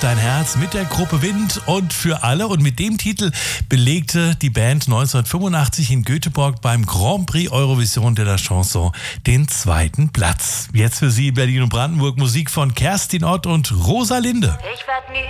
dein Herz mit der Gruppe Wind und für alle. Und mit dem Titel belegte die Band 1985 in Göteborg beim Grand Prix Eurovision de la Chanson den 2. Platz. Jetzt für Sie Berlin und Brandenburg Musik von Kerstin Ott und Rosalinde. Ich werd nie